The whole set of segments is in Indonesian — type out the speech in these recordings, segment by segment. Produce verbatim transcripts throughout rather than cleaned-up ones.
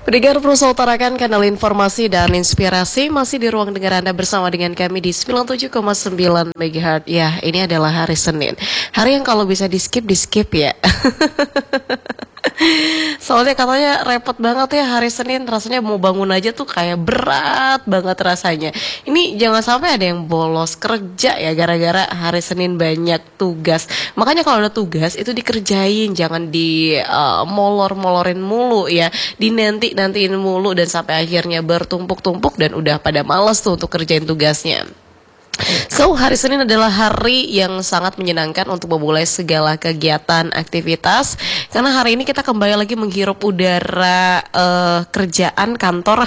Pendengar Perusahaan utarakan kanal informasi dan inspirasi masih di ruang dengar Anda bersama dengan kami di sembilan puluh tujuh koma sembilan megahertz. Ya, ini adalah hari Senin. Hari yang kalau bisa di skip, di skip ya. Soalnya katanya repot banget ya hari Senin, rasanya mau bangun aja tuh kayak berat banget rasanya. Ini jangan sampai ada yang bolos kerja ya gara-gara hari Senin banyak tugas. Makanya kalau ada tugas itu dikerjain, jangan di uh, molor-molorin mulu ya, dinanti-nantiin mulu dan sampai akhirnya bertumpuk-tumpuk dan udah pada males tuh untuk kerjain tugasnya. So, hari Senin adalah hari yang sangat menyenangkan untuk memulai segala kegiatan, aktivitas. Karena hari ini kita kembali lagi menghirup udara uh, kerjaan kantor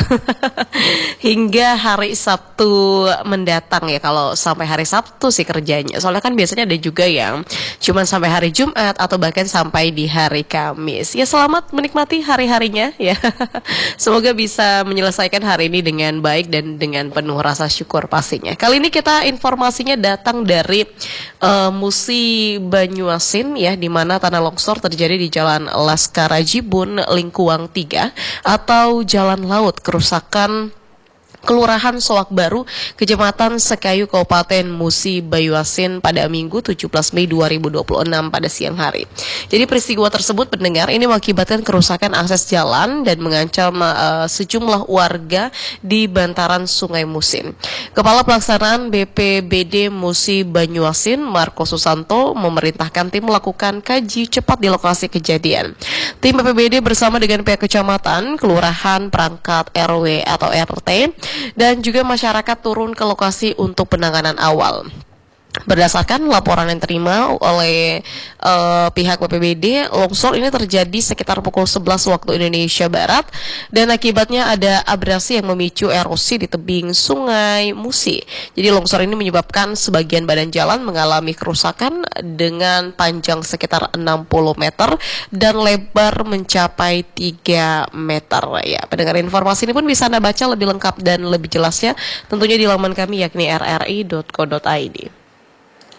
hingga hari Sabtu mendatang ya. Kalau sampai hari Sabtu sih kerjanya. Soalnya kan biasanya ada juga yang cuma sampai hari Jumat atau bahkan sampai di hari Kamis. Ya, selamat menikmati hari-harinya ya. Semoga bisa menyelesaikan hari ini dengan baik dan dengan penuh rasa syukur pastinya. Kali ini kita informasinya datang dari uh, Musi Banyuasin ya, di mana tanah longsor terjadi di Jalan Laskar Jibun Lingkuang tiga atau Jalan Laut, kerusakan Kelurahan Soak Baru, Kecamatan Sekayu, Kabupaten Musi Banyuasin pada Minggu tujuh belas Mei dua ribu dua puluh enam pada siang hari. Jadi peristiwa tersebut pendengar ini mengakibatkan kerusakan akses jalan dan mengancam uh, sejumlah warga di bantaran Sungai Musin. Kepala Pelaksanaan B P B D Musi Banyuasin, Marco Susanto, memerintahkan tim melakukan kaji cepat di lokasi kejadian. Tim B P B D bersama dengan pihak kecamatan, kelurahan, perangkat R W atau R T dan juga masyarakat turun ke lokasi untuk penanganan awal. Berdasarkan laporan yang terima oleh uh, pihak B P B D, longsor ini terjadi sekitar pukul sebelas waktu Indonesia Barat dan akibatnya ada abrasi yang memicu erosi di tebing Sungai Musi. Jadi longsor ini menyebabkan sebagian badan jalan mengalami kerusakan dengan panjang sekitar enam puluh meter dan lebar mencapai tiga meter. Ya, pendengar informasi ini pun bisa Anda baca lebih lengkap dan lebih jelasnya tentunya di laman kami yakni r r i dot co dot i d.